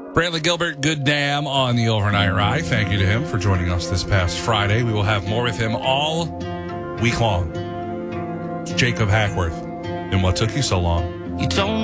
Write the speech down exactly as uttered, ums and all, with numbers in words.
Brantley Gilbert, good damn on the overnight ride. Thank you to him for joining us this past Friday. We will have more with him all week long. It's Jacob Hackworth. And what took you so long? You don't